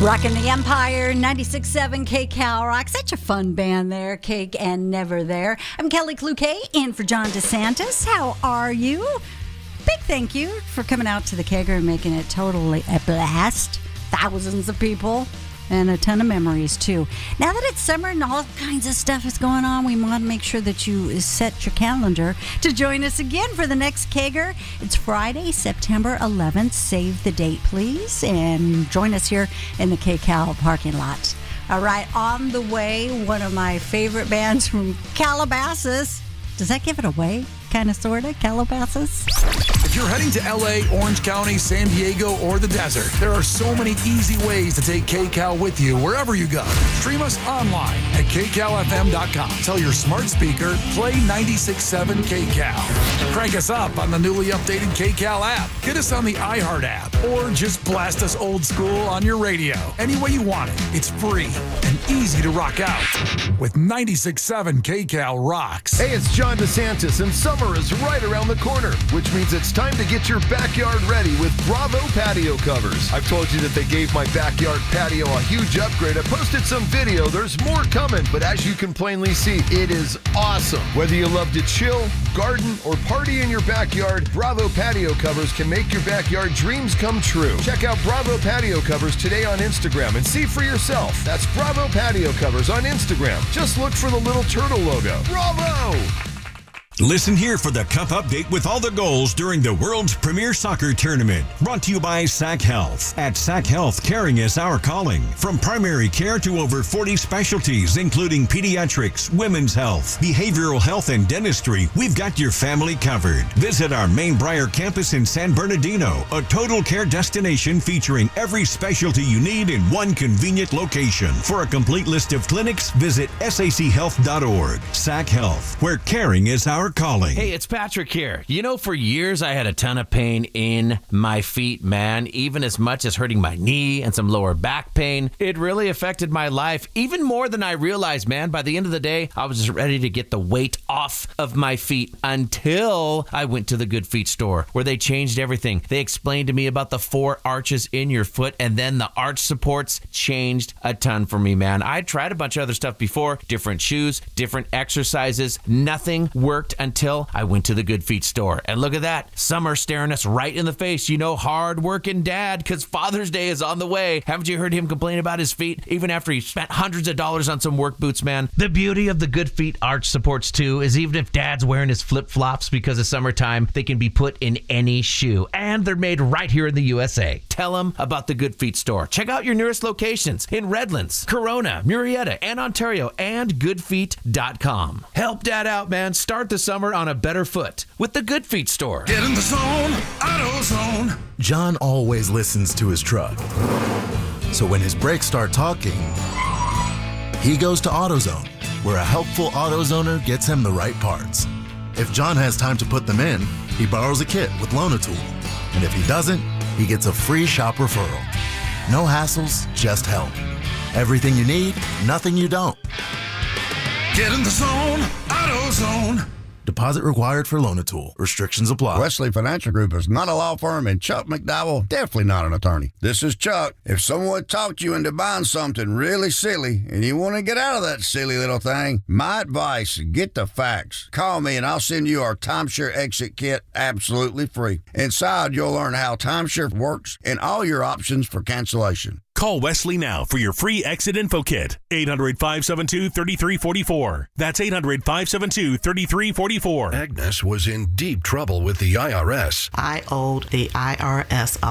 Rocking the Empire, 96.7 KCal Rock. Such a fun band there, Cake and Never There. I'm Kelly Cloquet, in for John DeSantis. How are you? Big thank you for coming out to the Kegger and making it totally a blast. Thousands of people and a ton of memories, too. Now that it's summer and all kinds of stuff is going on, we want to make sure that you set your calendar to join us again for the next Kegger. It's Friday, September 11th. Save the date, please, and join us here in the KCal parking lot. All right, on the way, one of my favorite bands from Calabasas. Does that give it away? Kind of, sort of, Calabasas? If you're heading to LA, Orange County, San Diego, or the desert, there are so many easy ways to take KCal with you wherever you go. Stream us online at kcalfm.com. Tell your smart speaker, play 96.7 KCal. Crank us up on the newly updated KCal app. Get us on the iHeart app, or just blast us old school on your radio. Any way you want it, it's free and easy to rock out with 96.7 KCal Rocks. Hey, it's John DeSantis, and summer is right around the corner, which means it's time to get your backyard ready with Bravo patio covers. I've told you that they gave my backyard patio a huge upgrade. I posted some video. There's more coming, but as you can plainly see, it is awesome. Whether you love to chill, garden, or party in your backyard, Bravo patio covers can make your backyard dreams come true. Check out Bravo patio covers today on Instagram and see for yourself. That's Bravo patio covers on Instagram. Just look for the little turtle logo. Bravo! Listen here for the Cup Update with all the goals during the world's premier soccer tournament. Brought to you by SAC Health. At SAC Health, caring is our calling. From primary care to over 40 specialties, including pediatrics, women's health, behavioral health, and dentistry, we've got your family covered. Visit our Main Briar campus in San Bernardino, a total care destination featuring every specialty you need in one convenient location. For a complete list of clinics, visit sachhealth.org. SAC Health, where caring is our calling. Hey, it's Patrick here. You know, for years I had a ton of pain in my feet, man, even as much as hurting my knee and some lower back pain. It really affected my life, even more than I realized, man. By the end of the day, I was just ready to get the weight off of my feet until I went to the Good Feet store, where they changed everything. They explained to me about the 4 arches in your foot, and then the arch supports changed a ton for me, man. I tried a bunch of other stuff before, different shoes, different exercises. Nothing worked until I went to the Good Feet store. And look at that. Summer staring us right in the face. You know, hard-working dad, because Father's Day is on the way. Haven't you heard him complain about his feet, even after he spent hundreds of dollars on some work boots, man? The beauty of the Good Feet arch supports, too, is even if dad's wearing his flip-flops because of summertime, they can be put in any shoe. And they're made right here in the USA. Tell them about the Good Feet store. Check out your nearest locations in Redlands, Corona, Murrieta, and Ontario, and goodfeet.com. Help dad out, man. Start the summer on a better foot with the Good Feet store. Get in the zone, AutoZone. John always listens to his truck. So when his brakes start talking, he goes to AutoZone, where a helpful AutoZoner gets him the right parts. If John has time to put them in, he borrows a kit with Loan-A-Tool. And if he doesn't, he gets a free shop referral. No hassles, just help. Everything you need, nothing you don't. Get in the zone, AutoZone. Deposit required for Loan-A-Tool. Restrictions apply. Wesley Financial Group is not a law firm, and Chuck McDowell definitely not an attorney. This is Chuck. If someone talked you into buying something really silly and you want to get out of that silly little thing, my advice, get the facts. Call me and I'll send you our timeshare exit kit absolutely free. Inside, you'll learn how timeshare works and all your options for cancellation. Call Wesley now for your free exit info kit. 800-572-3344. That's 800-572-3344. Agnes was in deep trouble with the IRS. I owed the IRS